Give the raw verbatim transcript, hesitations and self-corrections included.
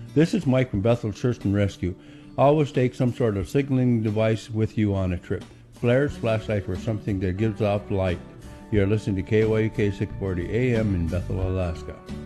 This is Mike from Bethel Search and Rescue. Always take some sort of signaling device with you on a trip. Flares, flashlight, or something that gives off light. You're listening to K Y U K six forty A M in Bethel, Alaska.